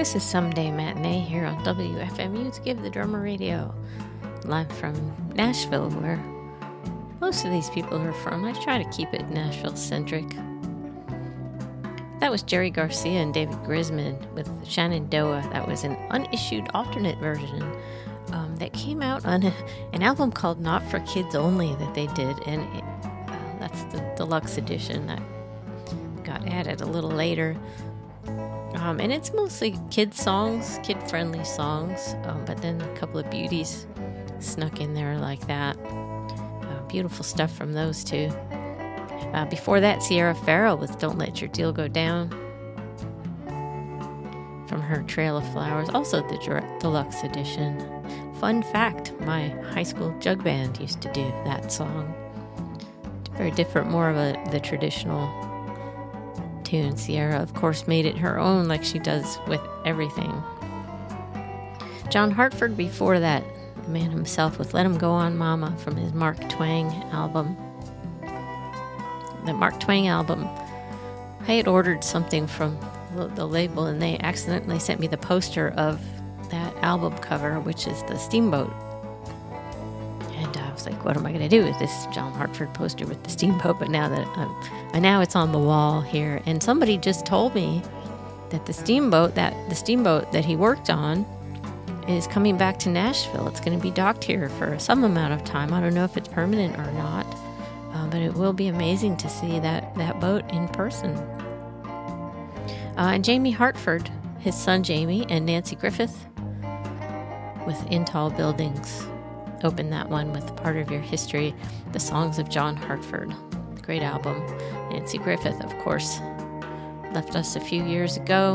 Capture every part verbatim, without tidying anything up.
This is Someday Matinee here on W F M U's Give the Drummer Radio, live from Nashville, where most of these people are from. I try to keep it Nashville-centric. That was Jerry Garcia and David Grisman with Shenandoah. That was an unissued alternate version um, that came out on a, an album called Not for Kids Only that they did, and it, uh, that's the deluxe edition that got added a little later. Um, and it's mostly kid songs, kid-friendly songs, um, but then a couple of beauties snuck in there like that. Uh, beautiful stuff from those two. Uh, before that, Sierra Farrell with Don't Let Your Deal Go Down from her Trail of Flowers, also the dir- deluxe edition. Fun fact, my high school jug band used to do that song. Very different, more of a the traditional tune. Sierra, of course, made it her own like she does with everything. John Hartford before that, the man himself with Let 'Em Go On Mama from his Mark Twain album. The Mark Twain album, I had ordered something from the label and they accidentally sent me the poster of that album cover, which is the Steamboat. And I was like, what am I going to do with this John Hartford poster with the Steamboat? But now that I'm, and now it's on the wall here. And somebody just told me that the Steamboat, that the Steamboat that he worked on is coming back to Nashville. It's going to be docked here for some amount of time. I don't know if it's permanent or not. Uh, but it will be amazing to see that, that boat in person. Uh, and Jamie Hartford, his son Jamie, and Nancy Griffith with In Tall Buildings. Open that one with Part of Your History, the songs of John Hartford. Great album. Nancy Griffith, of course, left us a few years ago.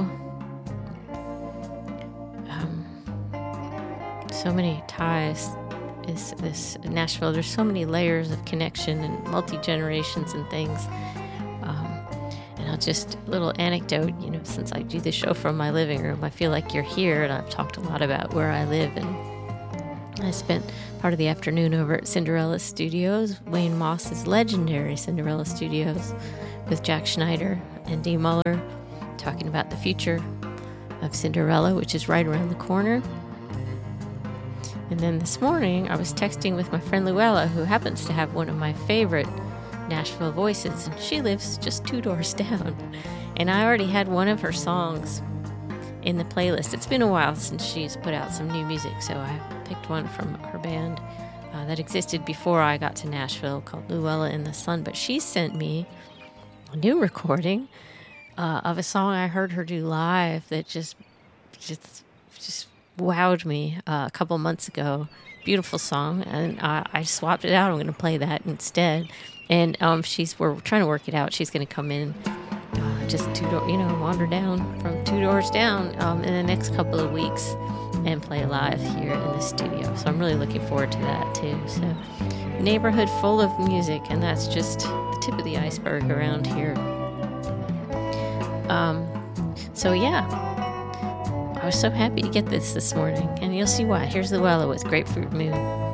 Um, so many ties. Is this Nashville? There's so many layers of connection and multi-generations and things. Um, and I'll just a little anecdote, you know, since I do the show from my living room, I feel like you're here, and I've talked a lot about where I live, and I spent part of the afternoon over at Cinderella Studios, Wayne Moss's legendary Cinderella Studios, with Jack Schneider and Dee Muller, talking about the future of Cinderella, which is right around the corner. And then this morning, I was texting with my friend Luella, who happens to have one of my favorite Nashville voices, and she lives just two doors down. And I already had one of her songs in the playlist. It's been a while since she's put out some new music, so I picked one from her band uh, that existed before I got to Nashville called Luella in the Sun. But she sent me a new recording uh, of a song I heard her do live that just, just, just wowed me uh, a couple months ago. Beautiful song, and uh, I swapped it out. I'm going to play that instead. And um, she's we're trying to work it out. She's going to come in, uh, just two door, you know, wander down from two doors down um, in the next couple of weeks and play live here in the studio. So I'm really looking forward to that too. So neighborhood full of music, and that's just the tip of the iceberg around here. Um, so yeah. I was so happy to get this this morning, and you'll see why. Here's Luella with Grapefruit Moon.